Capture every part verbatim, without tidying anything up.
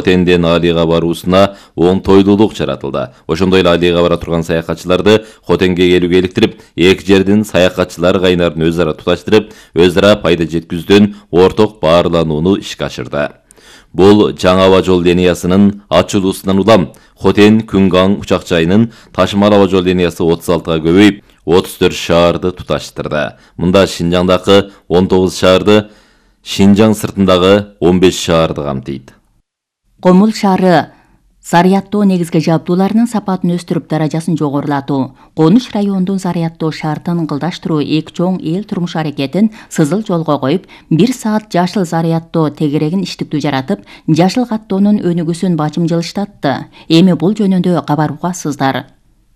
Хотенден Алига баруусуна оңтойлуулук жаратылды. Ошондой эле Алига бара турган саякатчыларды Хотенге келүүгө иликтирип, эки жердин саякатчылар кайнарын өз ара туташтырып, өз ара пайда жеткүздөн орток баарланууну ишке ашырды. Бул жаңа аба жол линиясынын ачылуусунан улам Хотен Күнган учак жайынын ташымал аба жол линиясы отуз алтыга көбөйүп, отуз төрт шаарды туташтырды. Мында Шинжаңдагы он тогуз шаарды, Шинжаң сыртындагы он беш шаарды камтыйт. Комул шаары зарядтоо негизги жабдууларынын сапатын өстүрүп, даражасын жогорулатуу, Конуш районунун зарядтоо шартын кылдаштыруу эки чоң эл турмуш аракетин сызыл жолго коюп, бир саат жашыл зарядтоо тегерегин иштиктүү жаратып, жашыл каттоонун өнүгүүсүн бачым жылыштатты. Эми бул жөнүндө кабар угасыздар.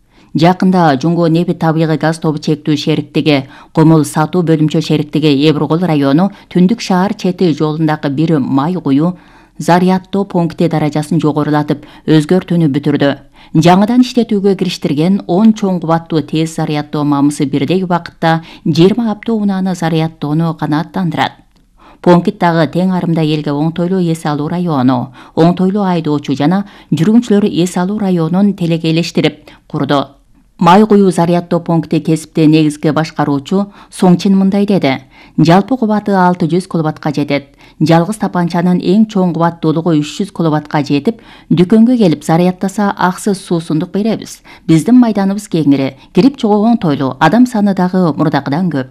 Жакында Жунго нефть табигый газ тобу чектүү шериктиги, Комул сатуу бөлүмчө шериктиги Эбургол району Түндүк шаар чети жолундагы бир май куюу зарядтоо пункти даражасын жогорулатып, өзгөртүүнү бүтүрдү. Жаңыдан иштетүүгө кириштирген он чоң кубаттуу тез зарядтоо мамысы бирдей убакытта жыйырма автоунааны зарядтоону канааттандырат. Пункт дагы тең арымда элге оңтойлуу эс алуу району, оңтойлуу айдоочу жана жүргүнчүлөр эс алуу районун телегейлештирип курду. Май куюу зарядтоо пункти кесипти негизги башкаруучу Соңчин мындай деди. Жалпы кубаты алты жүз киловаттка жетет. Жалгыз тапанчанын эң чоң кубаттуулугу үч жүз киловаттка жетип, дүкөнгө келип зарядтаса аксыз суусундук беребиз. Биздин майданыбыз кеңири, кирип чыгуу оңтойлуу, адам саны дагы мурдакыдан көп.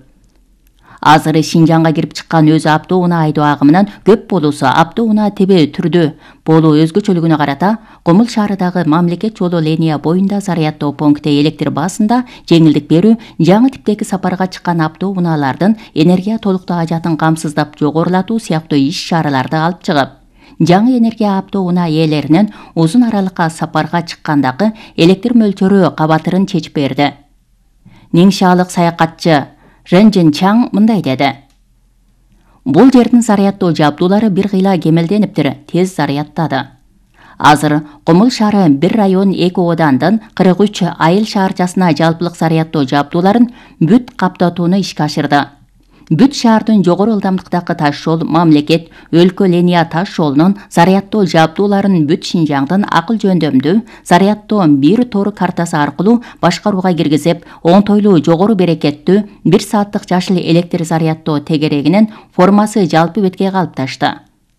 Азыр Шинжаңга кирип чыккан өзү автоунаа айдоо агымынан көп болуусу автоунаа тебе түрдүү болуу өзгөчөлүгүнө карата Комул шаарындагы мамлекет жолу линия боюнда зарядтоо пункти электр базасында жеңилдик берүү, жаңы типтеги сапарга чыккан автоунаалардын энергия толуктуу ажатын камсыздап жогорулатуу сыяктуу иш-чараларды алып чыгып, жаңы энергия автоунаа ээлеринин узун аралыкка сапарга чыккандагы электр мөлчөрү кабатырын чечип берди. Ниңшаалык саякатчы Ренжин Чаң мындай деди. Бул жердин зарядтоо жабдуулары бир кыйла кемелдениптир, тез зарядтады. Азыр Комул шаары бир район эки оодандын кырк үч айыл шаарчасына жалпылык зарядтоо жабдууларын бүт каптатууну ишке ашырды. Бүт шаардын жогору ылдамдыктагы таш жол мамлекет өлкө линия таш жолунун зарядтоо жабдууларын бүт Шинжаңдын акыл жөндөмдүү зарядтоо бир тору картасы аркылуу башкарууга киргизип, оңтойлуу жогору берекеттүү бир сааттык жашыл электр зарядтоо тегерегинин формасы жалпы бетке калыпташты.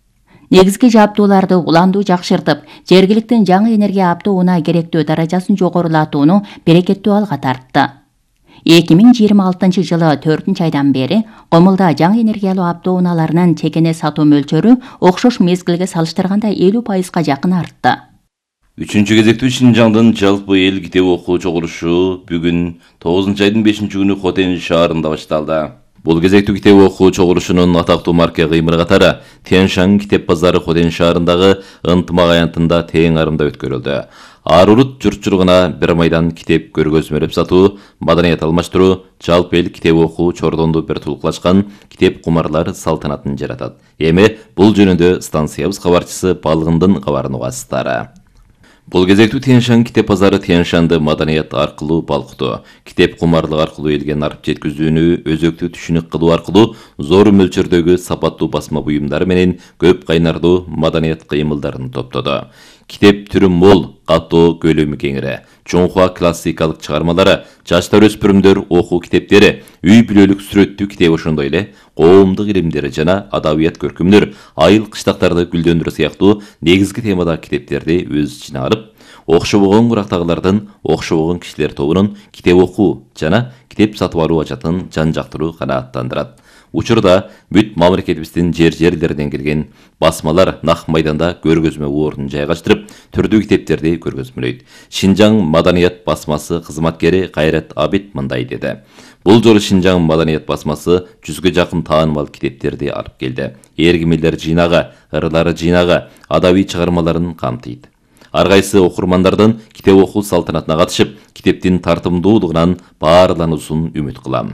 Негизги жабдууларды уландуу жакшыртып, жергиликтин жаңы энергия автоунаа керектүү даражасын жогорулатууну берекеттүү алга тартты. эки миң жыйырма алтынчы жылы төртүнчү айдан бери Комулда жаңы энергиялуу автоунааларынын чекене сатуу мөлчөрү окшош мезгилге салыштырганда элүү пайызга жакын артты. Үчүнчү кезектүү Шинжаңдын жалпы эл китеп окуу чогулушу бүгүн тогузунчу айдын бешинчи күнү Хотен шаарында башталды. Бул кезектүү китеп окуу чогулушунун атактуу марка кыймыры катары Тяньшань китеп базары Хотен шаарындагы ынтымак аянтында тең арымда өткөрүлдү. Ар урут журтчулугуна бир майдан китеп көргөзмөлөп сатуу, маданият алмаштыруу, жалпы эл китеп окуу чордонду бир тулуклашкан китеп кумарлар салтанатын жаратат. Эми бул жөнүндө станциябыз кабарчысы Балгындын кабарын угасыздар. Бул кезектүү Тяньшань китеп базары Тяньшанды маданият аркылуу балкытуу, китеп кумарлык аркылуу элге нарып жеткизүүнү өзөктүү түшүнүк кылуу аркылуу зор мөлчөрдөгү сапаттуу басма буюмдары менен көп кайнардуу маданият кыймылдарын топтоду. Китеп түрү мол, каттоо көлөмү кеңири, чоңхуа классикалык чыгармалары, жаштар өспүрүмдөр окуу китептери, үй бүлөлүк сүрөттүү китеп ошондой эле коомдук илимдер жана адабият көркөмдөр, айыл кыштактарды гүлдөндүрүү сыяктуу негизги темадагы китептерди өз ичине алып, окшобогон курактагылардын окшобогон кишилер тобунун китеп окуу жана китеп сатып алуу ажатын жан жактыруу канааттандырат. Учурда бүт мамлекетибиздин жер-жерлеринен келген басмалар нак майданда көргөзмө ордун жайгаштырып, түрдүү китептерди көргөзмөлөйт. Шинжаң маданият басмасы кызматкери Кайрат Абит мындай деди. Бул жолу Шинжаң маданият басмасы жүзгө жакын таанымал китептерди алып келди. Эргимилер жыйнагы, ырлары жыйнагы, адабий чыгармаларын камтыйт. Ар кайсы окурмандардын китеп окуу салтанатына катышып, китептин тартымдуулугунан баарлануусун үмүт кылам.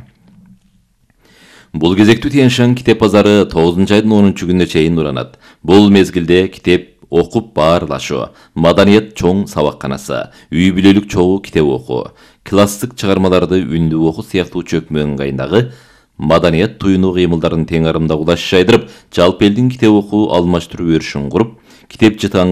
Бул кезектүү Тяньшань китеп базары тогузунчу айдын онунчу күнүнө чейин уранат. Бул мезгилде китеп окуп баарлашуу, маданият чоң сабакканасы, үй бүлөлүк чогуу китеп окуу, классик чыгармаларды үндүү окуу сыяктуу чөкмө ыңгайындагы маданият туюнуу кыймылдарын тең арымда улаш жайдырып, жалпы элдин китеп окуу алмаштыруу өрүшүн куруп, китеп жытаан